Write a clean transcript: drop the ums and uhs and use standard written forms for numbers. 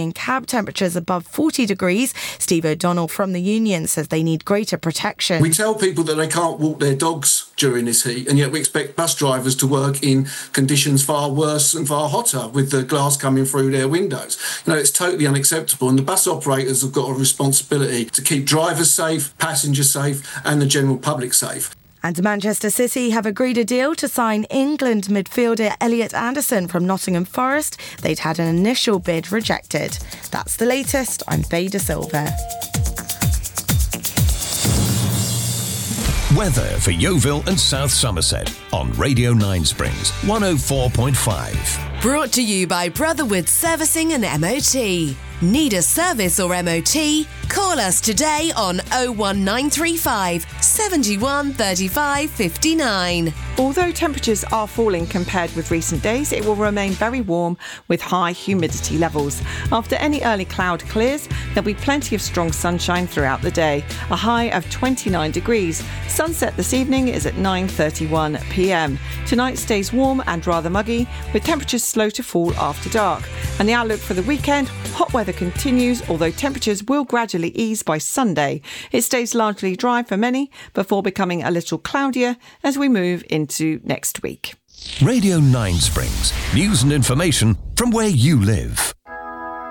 seeing cab temperatures above 40 degrees. Steve O'Donnell from the union says they need greater protection. We tell people that they can't walk their dogs during this heat, and yet we expect bus drivers to work in conditions far worse and far hotter with the glass coming through their windows. It's totally unacceptable, and the bus operators have got a responsibility to keep drivers safe, passengers safe, and the general public safe. And Manchester City have agreed a deal to sign England midfielder Elliot Anderson from Nottingham Forest. They'd had an initial bid rejected. That's the latest. I'm Faye De Silva. Weather for Yeovil and South Somerset on Radio 9 Springs 104.5. Brought to you by Brotherwood Servicing and MOT. Need a service or MOT? Call us today on 01935 71 35 59. Although temperatures are falling compared with recent days, it will remain very warm with high humidity levels. After any early cloud clears, there'll be plenty of strong sunshine throughout the day, a high of 29 degrees. Sunset this evening is at 9:31 p.m. Tonight stays warm and rather muggy, with temperatures slow to fall after dark. And the outlook for the weekend, hot weather continues, although temperatures will gradually ease by Sunday. It stays largely dry for many before becoming a little cloudier as we move into next week. Radio 9 Springs, news and information from where you live.